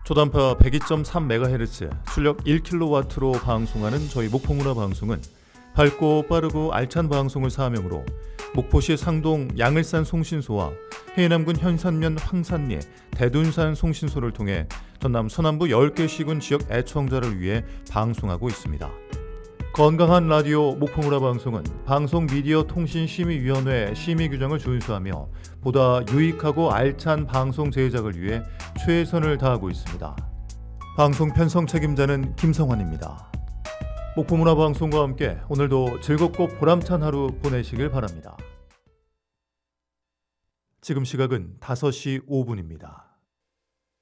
초단파 102.3MHz, 출력 1kW로 방송하는 저희 목포문화방송은 밝고 빠르고 알찬 방송을 사명으로 목포시 상동 양을산 송신소와 해남군 현산면 황산리, 대둔산 송신소를 통해 전남 서남부 10개 시군 지역 애청자를 위해 방송하고 있습니다. 건강한 라디오 목포문화방송은 방송미디어통신심의위원회 심의규정을 준수하며 보다 유익하고 알찬 방송 제작을 위해 최선을 다하고 있습니다. 방송 편성 책임자는 김성환입니다. 목포문화방송과 함께 오늘도 즐겁고 보람찬 하루 보내시길 바랍니다. 지금 시각은 5시 5분입니다.